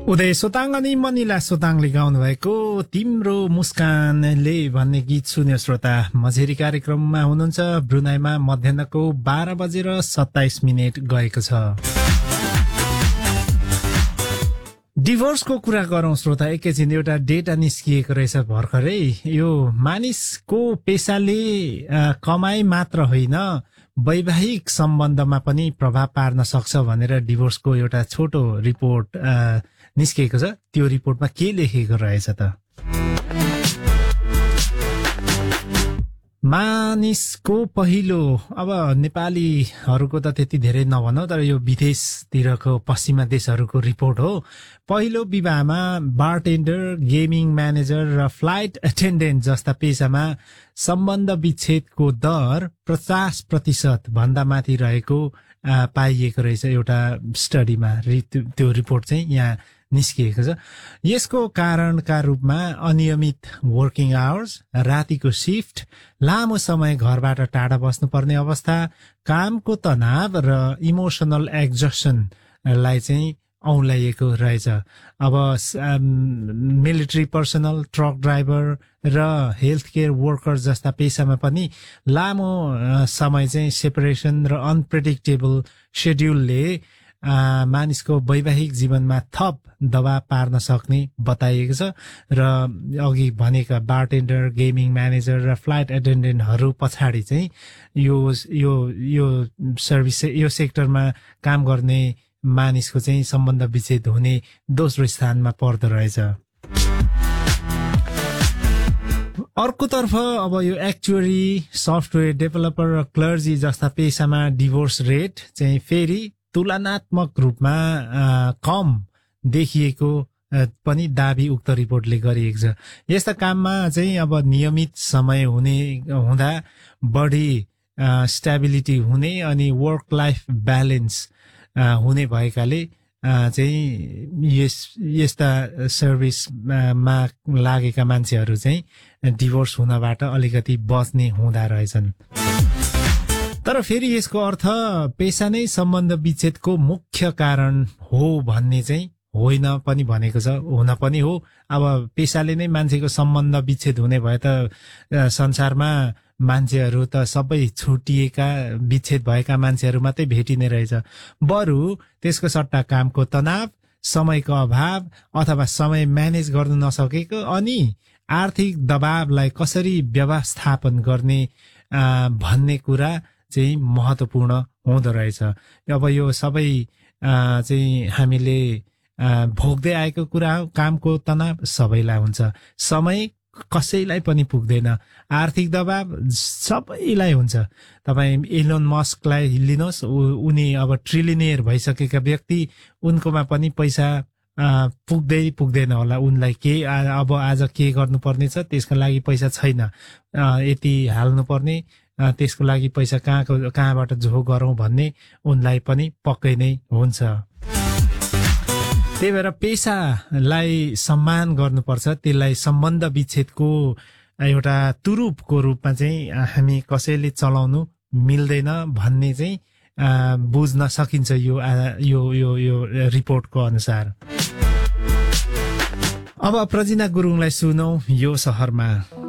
उदय सोताङ अनि मनिला सोताङले गाउनु भएको तिम्रो मुस्कानले भन्ने गीत सुन्यो श्रोता। मझेरी कार्यक्रममा हुनुहुन्छ। ब्रुनाईमा मध्याहको 12:27 गएको छ। डिभोर्सको कुरा गरौं श्रोता। एकैछिन एउटा डेटा निस्किएको रहेछ भर्खरै। यो मानिसको पेशाले कमाई मात्र होइन वैवाहिक सम्बन्धमा पनि प्रभाव पार्न सक्छ भनेर डिभोर्सको एउटा छोटो रिपोर्ट निस्किएको छ। त्यो रिपोर्टमा के लेखेको रहेछ त? मानिसको पहिलो, अब नेपालीहरूको त त्यति धेरै नभनौ, तर यो विदेशतिरको पश्चिमा देशहरूको रिपोर्ट हो। पहिलो विवाहमा बारटेन्डर, गेमिङ म्यानेजर र फ्लाइट एटेन्डेन्ट जस्ता पेशामा सम्बन्ध विच्छेदको दर 50% भन्दा माथि रहेको पाइएको रहेछ एउटा स्टडीमा। त्यो रिपोर्ट चाहिँ यहाँ निस्किएको छ। यसको कारणका रूपमा अनियमित वर्किङ आवर्स, रातिको शिफ्ट, लामो समय घरबाट टाढा बस्नुपर्ने अवस्था, कामको तनाव र इमोसनल एक्जस्टनलाई चाहिँ औँल्याइएको रहेछ। अब मिलिट्री पर्सनल, ट्रक ड्राइभर र हेल्थ केयर वर्कर जस्ता पेशामा पनि लामो समय चाहिँ सेपरेसन र अनप्रेडिक्टेबल शेड्युलले मानिसको वैवाहिक जीवनमा थप दबाव पार्न सक्ने बताइएको छ। र अघि भनेका बारटेन्डर, गेमिङ म्यानेजर र फ्लाइट एटेन्डेन्टहरू पछाडि चाहिँ यो सर्भिस, यो सेक्टरमा काम गर्ने मानिसको चाहिँ सम्बन्ध विच्छेद हुने दोस्रो स्थानमा पर्दो रहेछ। अर्कोतर्फ अब यो एक्चुअरी, सफ्टवेयर डेभलपर र क्लर्जी जस्ता पेशामा डिभोर्स रेट चाहिँ फेरि तुलनात्मक रूपमा कम देखिएको पनि दाबी उक्त रिपोर्टले गरिएको छ। यस्ता काममा चाहिँ अब नियमित समय हुँदा बढी स्टेबिलिटी हुने अनि वर्क लाइफ ब्यालेन्स हुने भएकाले चाहिँ यस्ता सर्भिसमा लागेका मान्छेहरू चाहिँ डिभोर्स हुनबाट अलिकति बच्ने हुँदा रहेछन्। तर फेरि यसको अर्थ पेशा नै सम्बन्ध विच्छेदको मुख्य कारण हो भन्ने चाहिँ होइन पनि भनेको छ। हुन पनि हो। अब पेशाले नै मान्छेको सम्बन्ध विच्छेद हुने भए त संसारमा मान्छेहरू त सबै छुटिएका, विच्छेद भएका मान्छेहरू मात्रै भेटिने रहेछ। बरु त्यसको सट्टा कामको तनाव, समयको अभाव अथवा समय म्यानेज गर्न नसकेको अनि आर्थिक दबावलाई कसरी व्यवस्थापन गर्ने भन्ने कुरा चाहिँ महत्वपूर्ण हुँदो रहेछ। अब यो सबै चाहिँ हामीले भोग्दै आएको कुरा हो। कामको तनाव सबैलाई हुन्छ, समय कसैलाई पनि पुग्दैन, आर्थिक दबाव सबैलाई हुन्छ। तपाईँ इलोन मस्कलाई लिनुहोस्, उनी अब ट्रिलियनियर भइसकेका व्यक्ति, उनकोमा पनि पैसा पुग्दैन होला। उनलाई के अब आज के गर्नुपर्ने छ त्यसको लागि पैसा छैन, यति हाल्नुपर्ने, त्यसको लागि पैसा कहाँबाट जो गरौँ भन्ने उनलाई पनि पक्कै नै हुन्छ। त्यही भएर पेसालाई सम्मान गर्नुपर्छ। त्यसलाई सम्बन्ध विच्छेदको एउटा तुरुपको रूपमा चाहिँ हामी कसैले चलाउनु मिल्दैन भन्ने चाहिँ बुझ्न सकिन्छ यो रिपोर्टको अनुसार। अब प्रजिना गुरुङलाई सुनौ यो सहरमा।